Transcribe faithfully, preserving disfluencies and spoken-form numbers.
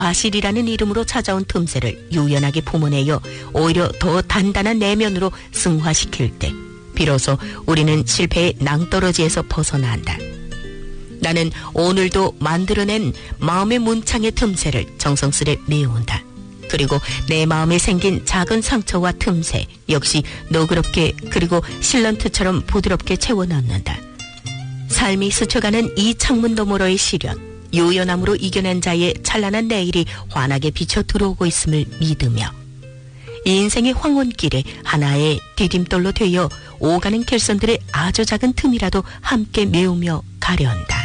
아실이라는 이름으로 찾아온 틈새를 유연하게 품어내어 오히려 더 단단한 내면으로 승화시킬 때 비로소 우리는 실패의 낭떠러지에서 벗어난다. 나는 오늘도 만들어낸 마음의 문창의 틈새를 정성스레 메운다. 그리고 내 마음에 생긴 작은 상처와 틈새 역시 너그럽게 그리고 실런트처럼 부드럽게 채워넣는다. 삶이 스쳐가는 이 창문 너머로의 시련, 유연함으로 이겨낸 자의 찬란한 내일이 환하게 비쳐 들어오고 있음을 믿으며 이 인생의 황혼길에 하나의 디딤돌로 되어 오가는 결선들의 아주 작은 틈이라도 함께 메우며 가려한다.